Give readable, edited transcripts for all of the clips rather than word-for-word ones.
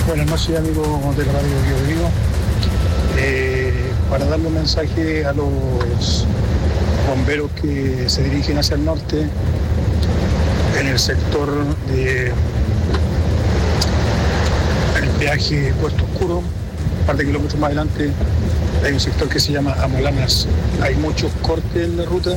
Buenas noches, amigos de la radio Bio Bio. Para darle un mensaje a los bomberos que se dirigen hacia el norte, en el sector de el peaje Puerto Oscuro, un par de kilómetros más adelante, hay un sector que se llama Amolanas. Hay muchos cortes en la ruta,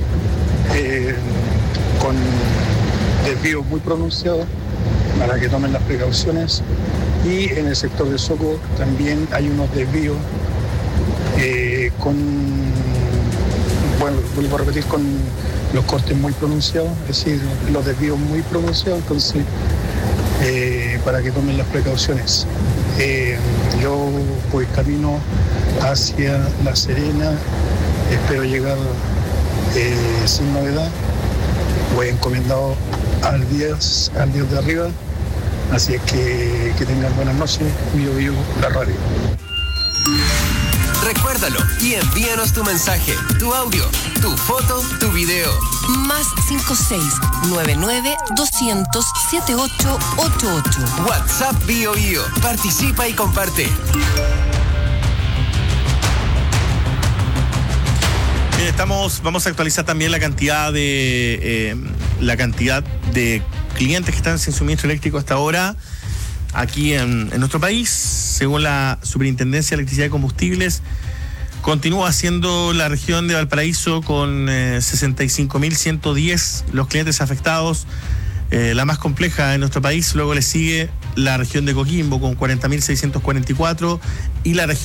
con desvíos muy pronunciados, para que tomen las precauciones. Y en el sector de Soco también hay unos desvíos vuelvo a repetir, con los cortes muy pronunciados, es decir, los desvíos muy pronunciados, entonces para que tomen las precauciones. Yo voy camino hacia La Serena, espero llegar sin novedad, voy encomendado al Dios de arriba, así es que tengan buenas noches, Bio Bio, la radio. Recuérdalo y envíanos tu mensaje, tu audio, tu foto, tu video. Más 56-99-200-7888. WhatsApp Bio Bio. Participa y comparte. Bien, vamos a actualizar también la cantidad de clientes que están sin suministro eléctrico hasta ahora aquí en nuestro país. Según la Superintendencia de Electricidad y Combustibles, continúa siendo la región de Valparaíso con 65.110 los clientes afectados, la más compleja en nuestro país. Luego le sigue la región de Coquimbo con 40.644 y la región